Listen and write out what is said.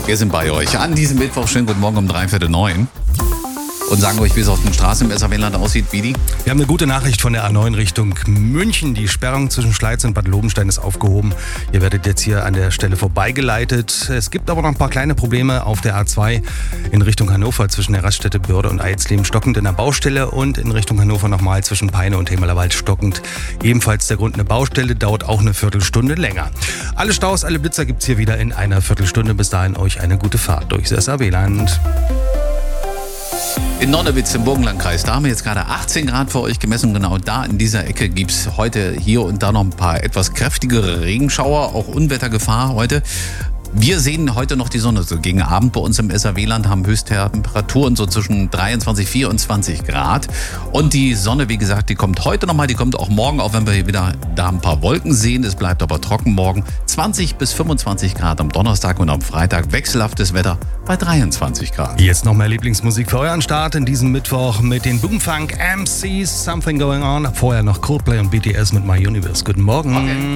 Wir sind bei euch an diesem Mittwoch. Schönen guten Morgen um 8:45 und sagen euch, wie es auf den Straßen im SAW-Land aussieht. Vidi? Wir haben eine gute Nachricht von der A9 Richtung München. Die Sperrung zwischen Schleiz und Bad Lobenstein ist aufgehoben. Ihr werdet jetzt hier an der Stelle vorbeigeleitet. Es gibt aber noch ein paar kleine Probleme auf der A2 in Richtung Hannover zwischen der Raststätte Börde und Eisleben stockend in der Baustelle und in Richtung Hannover nochmal zwischen Peine und Hemelerwald stockend. Ebenfalls der Grund eine Baustelle, dauert auch eine Viertelstunde länger. Alle Staus, alle Blitzer gibt's hier wieder in einer Viertelstunde. Bis dahin euch eine gute Fahrt durchs SAW-Land. In Nonnewitz im Burgenlandkreis, da haben wir jetzt gerade 18 Grad für euch gemessen. Genau da in dieser Ecke gibt es heute hier und da noch ein paar etwas kräftigere Regenschauer, auch Unwettergefahr heute. Wir sehen heute noch die Sonne. So gegen Abend bei uns im SAW-Land haben Höchsttemperaturen so zwischen 23, 24 Grad. Und die Sonne, wie gesagt, die kommt heute nochmal, die kommt auch morgen, auch wenn wir hier wieder da ein paar Wolken sehen. Es bleibt aber trocken morgen. 20 bis 25 Grad am Donnerstag und am Freitag wechselhaftes Wetter bei 23 Grad. Jetzt noch mehr Lieblingsmusik für euren Start in diesem Mittwoch mit den Boomfunk MCs, Something Going On. Vorher noch Coldplay und BTS mit My Universe. Guten Morgen. Okay.